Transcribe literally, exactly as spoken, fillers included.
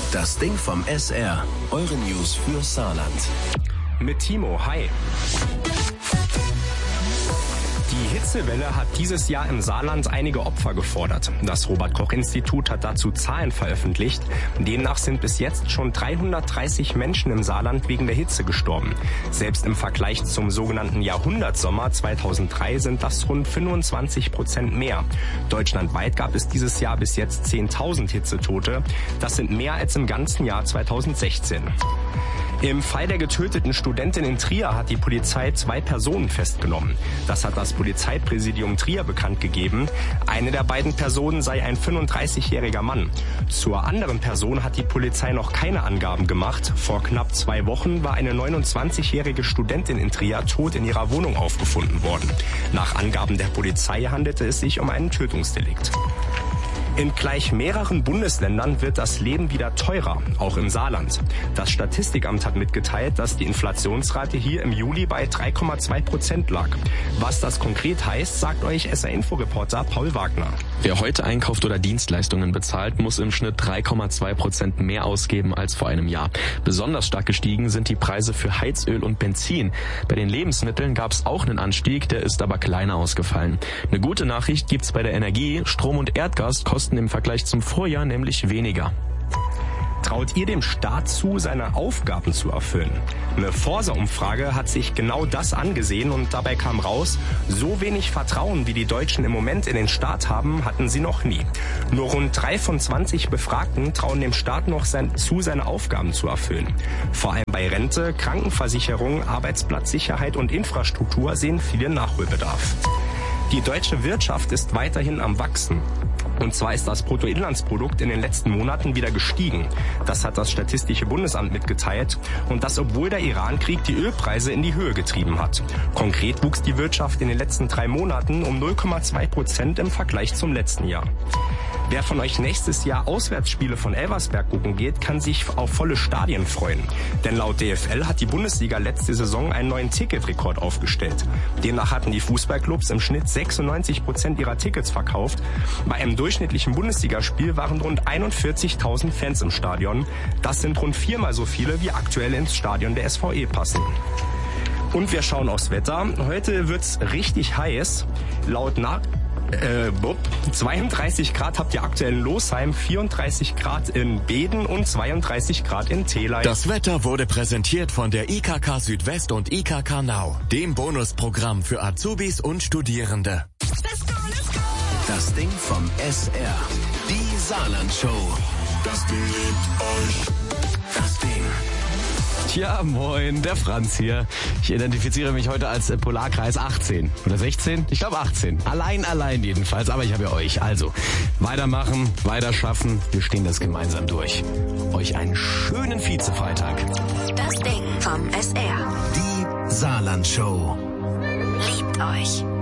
Das Ding vom S R. Eure News für Saarland. Mit Timo, hi. Die Hitzewelle hat dieses Jahr im Saarland einige Opfer gefordert. Das Robert-Koch-Institut hat dazu Zahlen veröffentlicht. Demnach sind bis jetzt schon dreihundertdreißig Menschen im Saarland wegen der Hitze gestorben. Selbst im Vergleich zum sogenannten Jahrhundertsommer zweitausenddrei sind das rund fünfundzwanzig Prozent mehr. Deutschlandweit gab es dieses Jahr bis jetzt zehntausend Hitzetote. Das sind mehr als im ganzen Jahr zweitausendsechzehn. Im Fall der getöteten Studentin in Trier hat die Polizei zwei Personen festgenommen. Das hat das Polizeipräsidium Trier bekannt gegeben. Eine der beiden Personen sei ein fünfunddreißigjähriger Mann. Zur anderen Person hat die Polizei noch keine Angaben gemacht. Vor knapp zwei Wochen war eine neunundzwanzigjährige Studentin in Trier tot in ihrer Wohnung aufgefunden worden. Nach Angaben der Polizei handelte es sich um einen Tötungsdelikt. In gleich mehreren Bundesländern wird das Leben wieder teurer, auch im Saarland. Das Statistikamt hat mitgeteilt, dass die Inflationsrate hier im Juli bei drei Komma zwei Prozent lag. Was das konkret heißt, sagt euch S R-Info-Reporter Paul Wagner. Wer heute einkauft oder Dienstleistungen bezahlt, muss im Schnitt drei Komma zwei Prozent mehr ausgeben als vor einem Jahr. Besonders stark gestiegen sind die Preise für Heizöl und Benzin. Bei den Lebensmitteln gab es auch einen Anstieg, der ist aber kleiner ausgefallen. Eine gute Nachricht gibt's bei der Energie. Strom und Erdgas kosten im Vergleich zum Vorjahr nämlich weniger. Traut ihr dem Staat zu, seine Aufgaben zu erfüllen? Eine Forsa-Umfrage hat sich genau das angesehen und dabei kam raus, so wenig Vertrauen wie die Deutschen im Moment in den Staat haben, hatten sie noch nie. Nur rund drei von zwanzig Befragten trauen dem Staat noch sein, zu, seine Aufgaben zu erfüllen. Vor allem bei Rente, Krankenversicherung, Arbeitsplatzsicherheit und Infrastruktur sehen viele Nachholbedarf. Die deutsche Wirtschaft ist weiterhin am Wachsen. Und zwar ist das Bruttoinlandsprodukt in den letzten Monaten wieder gestiegen. Das hat das Statistische Bundesamt mitgeteilt. Und das, obwohl der Iran-Krieg die Ölpreise in die Höhe getrieben hat. Konkret wuchs die Wirtschaft in den letzten drei Monaten um null Komma zwei Prozent im Vergleich zum letzten Jahr. Wer von euch nächstes Jahr Auswärtsspiele von Elversberg gucken geht, kann sich auf volle Stadien freuen. Denn laut D F L hat die Bundesliga letzte Saison einen neuen Ticketrekord aufgestellt. Demnach hatten die Fußballclubs im Schnitt sechsundneunzig Prozent ihrer Tickets verkauft. Bei einem durchschnittlichen Bundesligaspiel waren rund einundvierzigtausend Fans im Stadion. Das sind rund viermal so viele, wie aktuell ins Stadion der S V E passen. Und wir schauen aufs Wetter. Heute wird's richtig heiß. Laut nach Äh, bup. zweiunddreißig Grad habt ihr aktuell in Losheim, vierunddreißig Grad in Beden und zweiunddreißig Grad in Thelay. Das Wetter wurde präsentiert von der I K K Südwest und I K K Now, dem Bonusprogramm für Azubis und Studierende. Das Ding vom S R. Die Saarland-Show. Das Ding liebt euch. Das Ding. Tja, moin, der Franz hier. Ich identifiziere mich heute als Polarkreis achtzehn oder sechzehn. Ich glaube achtzehn. Allein, allein jedenfalls. Aber ich habe ja euch. Also, weitermachen, weiter schaffen. Wir stehen das gemeinsam durch. Euch einen schönen Vize-Freitag. Das Ding vom S R. Die Saarland-Show. Liebt euch.